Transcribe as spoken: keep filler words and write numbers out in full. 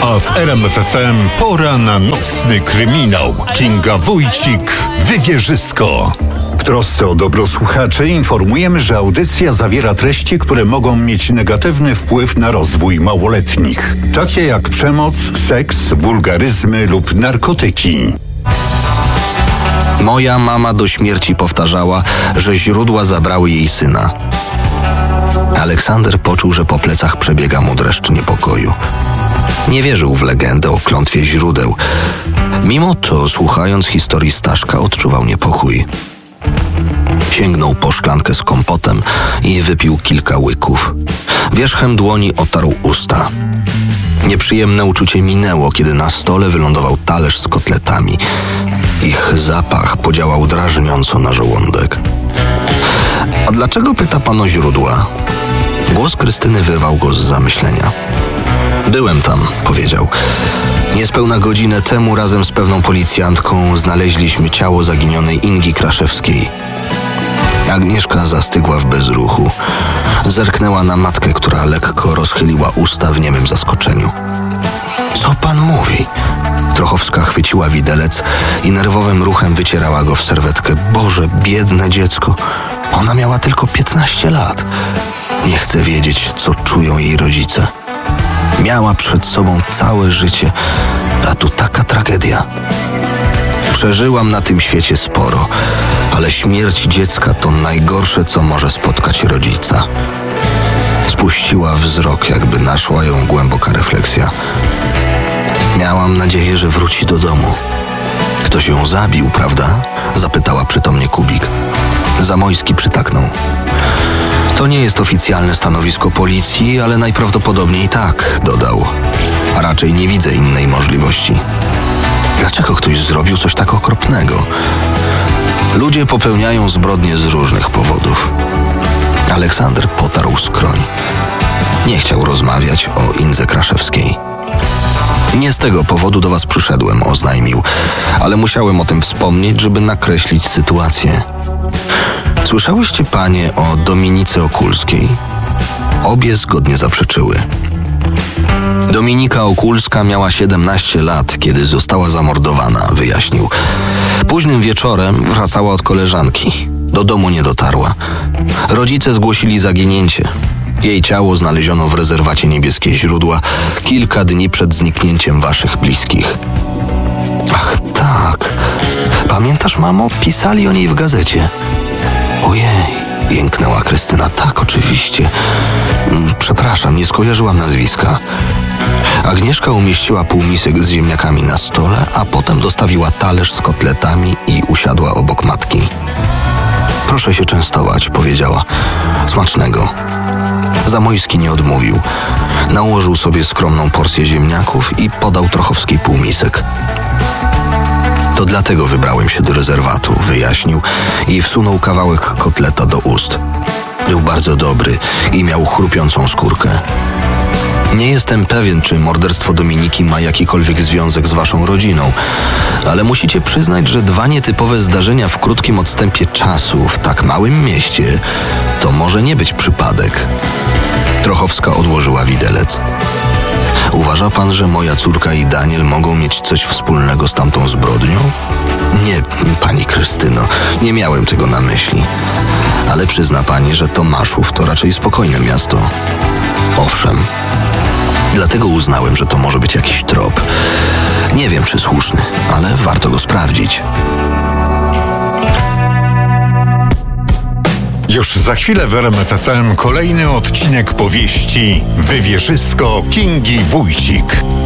A w R M F F M pora na nocny kryminał. Kinga Wójcik, Wywierzysko. W trosce o dobro słuchaczy informujemy, że audycja zawiera treści, które mogą mieć negatywny wpływ na rozwój małoletnich. Takie jak przemoc, seks, wulgaryzmy lub narkotyki. Moja mama do śmierci powtarzała, że źródła zabrały jej syna. Aleksander poczuł, że po plecach przebiega mu dreszcz niepokoju. Nie wierzył w legendę o klątwie źródeł. Mimo to, słuchając historii Staszka, odczuwał niepokój. Sięgnął po szklankę z kompotem i wypił kilka łyków. Wierzchem dłoni otarł usta. Nieprzyjemne uczucie minęło, kiedy na stole wylądował talerz z kotletami. Ich zapach podziałał drażniąco na żołądek. A dlaczego pyta pan o źródła? Głos Krystyny wyrwał go z zamyślenia. Byłem tam, powiedział. Niespełna godzinę temu razem z pewną policjantką znaleźliśmy ciało zaginionej Ingi Kraszewskiej. Agnieszka zastygła w bezruchu. Zerknęła na matkę, która lekko rozchyliła usta w niemym zaskoczeniu. Co pan mówi? Trochowska chwyciła widelec i nerwowym ruchem wycierała go w serwetkę. Boże, biedne dziecko. Ona miała tylko piętnaście lat. Nie chcę wiedzieć, co czują jej rodzice. Miała przed sobą całe życie, a tu taka tragedia. Przeżyłam na tym świecie sporo, ale śmierć dziecka to najgorsze, co może spotkać rodzica. Spuściła wzrok, jakby naszła ją głęboka refleksja. Miałam nadzieję, że wróci do domu. Ktoś ją zabił, prawda? Zapytała przytomnie Kubik. Zamojski przytaknął. To nie jest oficjalne stanowisko policji, ale najprawdopodobniej tak, dodał. A raczej nie widzę innej możliwości. Dlaczego ktoś zrobił coś tak okropnego? Ludzie popełniają zbrodnie z różnych powodów. Aleksander potarł skroń. Nie chciał rozmawiać o Indze Kraszewskiej. Nie z tego powodu do was przyszedłem, oznajmił, ale musiałem o tym wspomnieć, żeby nakreślić sytuację. Słyszałyście panie o Dominice Okulskiej? Obie zgodnie zaprzeczyły. Dominika Okulska miała siedemnaście lat, kiedy została zamordowana, wyjaśnił. Późnym wieczorem wracała od koleżanki. Do domu nie dotarła. Rodzice zgłosili zaginięcie. Jej ciało znaleziono w rezerwacie Niebieskie Źródła kilka dni przed zniknięciem waszych bliskich. Ach tak. Pamiętasz, mamo? Pisali o niej w gazecie. Ojej, jęknęła Krystyna. Tak, oczywiście. Przepraszam, nie skojarzyłam nazwiska. Agnieszka umieściła półmisek z ziemniakami na stole, a potem dostawiła talerz z kotletami i usiadła obok matki. Proszę się częstować, powiedziała. Smacznego. Zamojski nie odmówił. Nałożył sobie skromną porcję ziemniaków i podał Trochowskiej półmisek. To dlatego wybrałem się do rezerwatu, wyjaśnił i wsunął kawałek kotleta do ust. Był bardzo dobry i miał chrupiącą skórkę. Nie jestem pewien, czy morderstwo Dominiki ma jakikolwiek związek z waszą rodziną, ale musicie przyznać, że dwa nietypowe zdarzenia w krótkim odstępie czasu w tak małym mieście to może nie być przypadek. Trochowska odłożyła widelec. Uważa pan, że moja córka i Daniel mogą mieć coś wspólnego z tamtą zbrodnią? Nie, pani Krystyno, nie miałem tego na myśli. Ale przyzna pani, że Tomaszów to raczej spokojne miasto. Owszem. Dlatego uznałem, że to może być jakiś trop. Nie wiem, czy słuszny, ale warto go sprawdzić. Już za chwilę w R M F F M kolejny odcinek powieści Wywierzysko Kingi Wójcik.